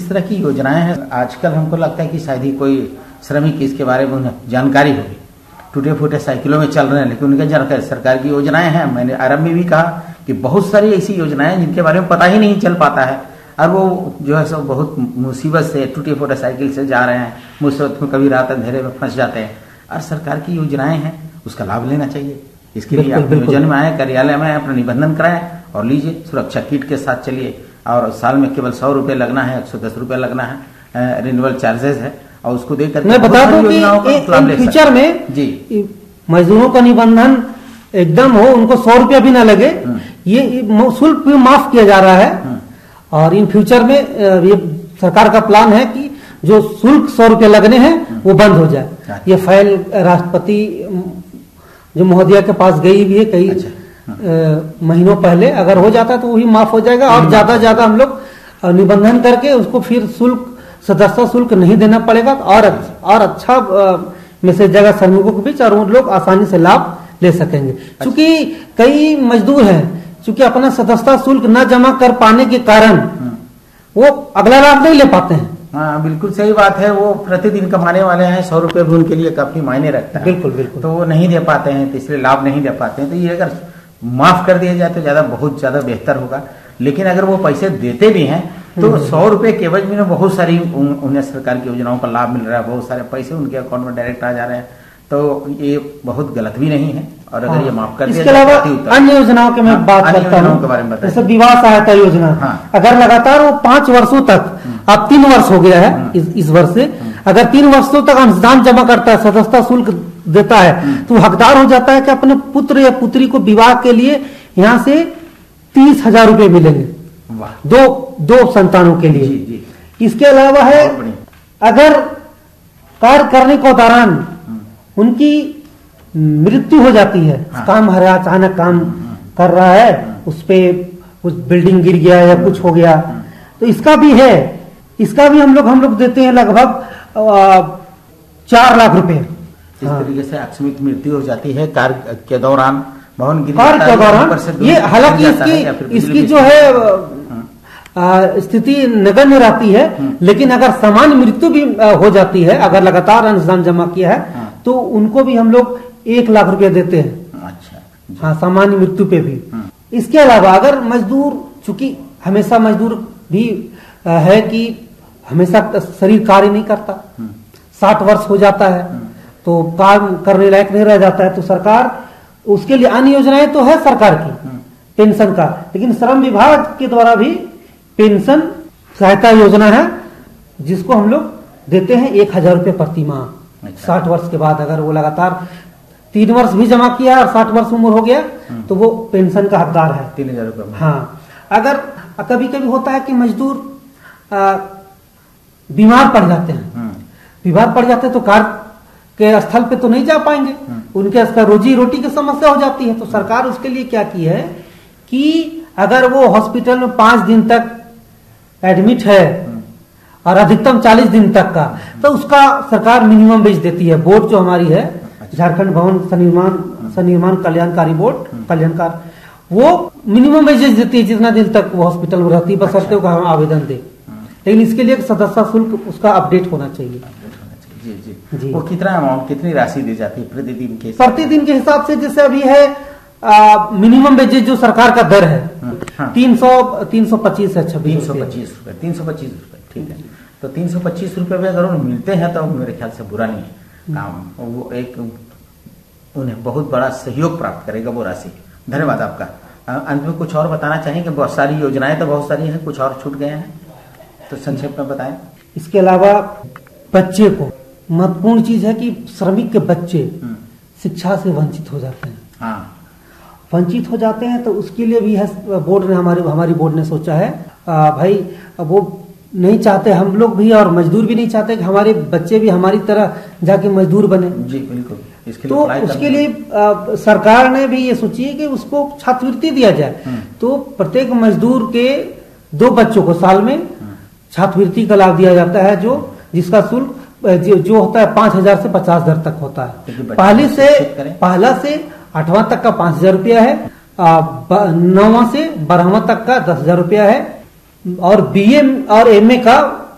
तरह की योजनाएं हैं आजकल हमको लगता है कि शायद ही कोई श्रमिक इसके बारे में जानकारी होगी। टूटे फूटे साइकिलों में चल रहे हैं, लेकिन उनके जानकारी सरकार की योजनाएं हैं। मैंने आरंभ में भी कहा कि बहुत सारी ऐसी योजनाएं जिनके बारे में पता ही नहीं चल पाता है, और वो जो है सब बहुत मुसीबत से टूटे फूटे साइकिल से जा रहे हैं, मुसीबत में कभी रात अंधेरे में फंस जाते हैं। और सरकार की योजनाएं हैं, उसका लाभ लेना चाहिए। इसके लिए आप नियोजन में आए, कार्यालय में आए, अपना निबंधन कराएं और लीजिए, सुरक्षा किट के साथ चलिए। और साल में केवल 100 रुपये लगना है, 110 रुपये लगना है, रिन्यूअल चार्जेस है, और उसको देकर मैं बता दूं कि फ्यूचर में जी मजदूरों का निबंधन एकदम हो, उनको 100 रुपया भी ना लगे, ये शुल्क भी माफ किया जा रहा है। और इन फ्यूचर में ये सरकार का प्लान है कि जो शुल्क 100 रुपये लगने हैं वो बंद हो जाए। ये फाइल राष्ट्रपति जो महोदया के पास गई भी है कई महीनों पहले, अगर हो जाता तो वही माफ हो जाएगा। और ज्यादा हम लोग निबंधन करके उसको फिर शुल्क, सदस्यता शुल्क नहीं देना पड़ेगा, और अच्छा मैसेज जाएगा श्रमिकों के बीच, और उन लोग आसानी से लाभ ले सकेंगे। चूंकि कई मजदूर हैं, चूंकि अपना सदस्यता शुल्क न जमा कर पाने के कारण वो अगला लाभ नहीं ले पाते हैं। हाँ, बिल्कुल सही बात है। वो प्रतिदिन कमाने वाले हैं, 100 रुपये भी उनके लिए काफी मायने रखता है। बिल्कुल। तो वो नहीं दे पाते हैं, तो इसलिए लाभ नहीं दे पाते हैं। तो ये अगर माफ कर दिया जाए तो बहुत ज्यादा बेहतर होगा। लेकिन अगर वो पैसे देते भी हैं तो 100 रुपये के एवज में बहुत सारी उन्हें सरकार की योजनाओं का लाभ मिल रहा है, बहुत सारे पैसे उनके अकाउंट में डायरेक्ट आ जा रहे हैं। तो ये बहुत गलत भी नहीं है। और अगर ये माफ कर दिया इसके अलावा अन्य योजनाओं के मैं बात करता हूँ, जैसे विवाह सहायता योजना। अगर लगातार वो 5 वर्षों तक, अब 3 वर्ष हो गया है इस वर्ष से, अगर 3 वर्षों तक अनुदान जमा करता है, सदस्यता शुल्क देता है, तो हकदार हो जाता है कि अपने पुत्र या पुत्री को विवाह के लिए यहाँ से 30,000 रुपये मिलेंगे दो संतानों के लिए। जी। इसके अलावा है, अगर कार्य करने के दौरान उनकी मृत्यु हो जाती है, काम अचानक काम कर रहा है, उस पे कुछ बिल्डिंग गिर गया या कुछ हो गया, तो इसका भी है। इसका भी हम लोग देते हैं लगभग 4 लाख रुपए। इस तरीके से आकस्मिक मृत्यु हो जाती है कार्य के दौरान, भवन गिर कार्य के दौरान। ये हालांकि इसकी जो है स्थिति नगण्य रहती है, लेकिन अगर सामान्य मृत्यु भी हो जाती है, अगर लगातार अनुदान जमा किया है, तो उनको भी हम लोग 1 लाख रुपया देते हैं। अच्छा। हाँ, सामान्य मृत्यु पे भी। इसके अलावा अगर मजदूर, चूंकि हमेशा मजदूर भी है कि हमेशा शरीर कार्य नहीं करता, 60 वर्ष हो जाता है तो काम करने लायक नहीं रह जाता है, तो सरकार उसके लिए अन्य योजनाएं तो है सरकार की, पेंशन का, लेकिन श्रम विभाग के द्वारा भी पेंशन सहायता योजना है, जिसको हम लोग देते हैं 1,000 रुपये प्रति माह। 60 वर्ष के बाद अगर वो लगातार 3 वर्ष भी जमा किया और 60 वर्ष उम्र हो गया तो वो पेंशन का हकदार है, 3,000 रुपये। हाँ, अगर कभी कभी होता है कि मजदूर बीमार पड़ जाते हैं, तो कार्य के स्थल पे तो नहीं जा पाएंगे, उनके रोजी रोटी की समस्या हो जाती है। तो सरकार उसके लिए क्या की है कि अगर वो हॉस्पिटल में 5 दिन तक एडमिट है और अधिकतम 40 दिन तक का, तो उसका सरकार मिनिमम वेज देती है। बोर्ड जो हमारी है, झारखंड भवन सनिर्माण कल्याणकारी बोर्ड, कल्याणकार, वो मिनिमम वेजेस देती है जितना दिन तक वो हॉस्पिटल में रहती है, बशर्ते वो आवेदन दे। लेकिन इसके लिए सदस्यता शुल्क उसका अपडेट होना चाहिए। जी। वो कितना अमाउंट, कितनी राशि दी जाती है प्रतिदिन के? प्रतिदिन के हिसाब से जैसे अभी है मिनिमम वेजेस जो सरकार का दर है 325 है, 325 रुपए, 325 रुपए, ठीक है। तो 325 रुपए में अगर उन्हें मिलते हैं तो मेरे ख्याल से बुरा नहीं है काम, वो एक उन्हें बहुत बड़ा सहयोग प्राप्त करेगा वो राशि। धन्यवाद आपका। अंत में कुछ और बताना चाहेंगे? बहुत सारी योजनाएं तो बहुत सारी हैं, कुछ और छूट गए हैं तो संक्षेप में बताएं। इसके अलावा बच्चे को महत्वपूर्ण चीज है कि श्रमिक के बच्चे शिक्षा से वंचित हो जाते हैं। हाँ, वंचित हो जाते हैं, तो उसके लिए भी है बोर्ड ने, हमारी बोर्ड ने सोचा है भाई, वो नहीं चाहते, हम लोग भी और मजदूर भी नहीं चाहते कि हमारे बच्चे भी हमारी तरह जाके मजदूर बने। जी बिल्कुल। तो उसके लिए सरकार ने भी ये सोची है कि उसको छात्रवृत्ति दिया जाए। तो प्रत्येक मजदूर के 2 बच्चों को साल में छात्रवृत्ति का लाभ दिया जाता है, जिसका शुल्क जो होता है 5,000 से 50,000 तक होता है। पहला से 8वां तक का 5,000 रुपया है, 9वां से 12वां तक का 10,000 रुपया है, और BA और MA का